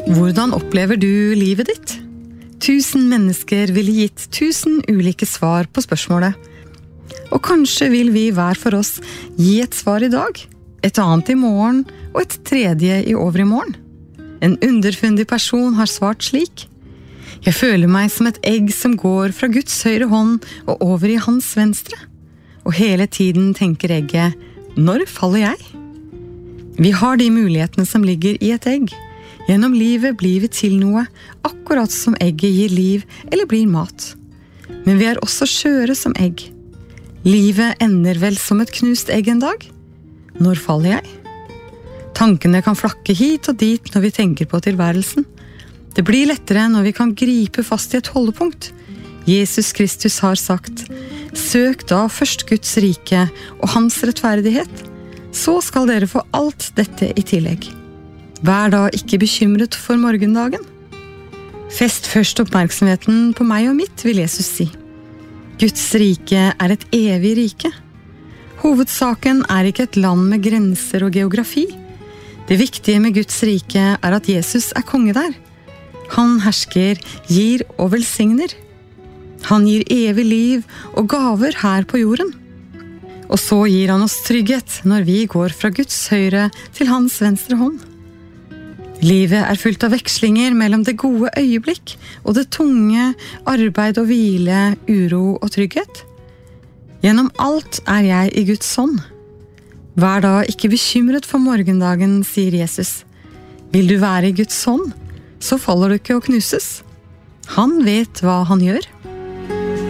Hvordan opplever du livet ditt? 1000 mennesker ville gitt 1000 ulike svar på spørsmålet. Og kanskje vil vi hver for oss gi et svar i dag, et annet i morgen og et tredje i overmorgen. En underfundig person har svart slik: Jeg føler meg som et egg som går fra Guds høyre hånd og over i hans venstre. Og hele tiden tenker egget: Når faller jeg? Vi har de mulighetene som ligger i et egg. Gjennom livet blir vi til noe, akkurat som egget gir liv eller blir mat. Men vi er også skjøre som egg. Livet ender vel som et knust egg en dag? Når faller jeg? Tankene kan flakke hit og dit når vi tenker på tilværelsen. Det blir lettere når vi kan gripe fast i et holdepunkt. Jesus Kristus har sagt: Søk da først Guds rike og hans rettferdighet, så skal dere få alt dette i tillegg. Vær da ikke bekymret for morgendagen. Fest først oppmerksomheten på meg og mitt, vil Jesus si. Guds rike er et evig rike. Hovedsaken er ikke et land med grenser og geografi. Det viktige med Guds rike er at Jesus er konge der. Han hersker, gir og velsigner. Han gir evig liv og gaver her på jorden. Og så gir han oss trygghet når vi går fra Guds høyre til hans venstre hånd. Livet er fullt av vekslinger mellom det gode øyeblikk og det tunge, arbeid og hvile, uro og trygghet. Gjennom alt er jeg i Guds hånd. Vær da ikke bekymret for morgendagen, sier Jesus. Vil du være i Guds hånd, så faller du ikke og knuses. Han vet hva han gjør.